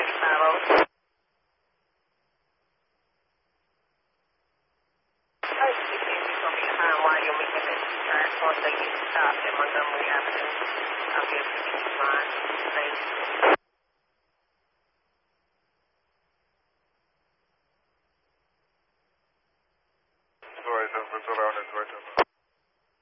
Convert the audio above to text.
95 over. You can be from behind while you're making this turn. Once they get stopped at Montgomery Avenue, I'll be able to keep you fine. Thanks.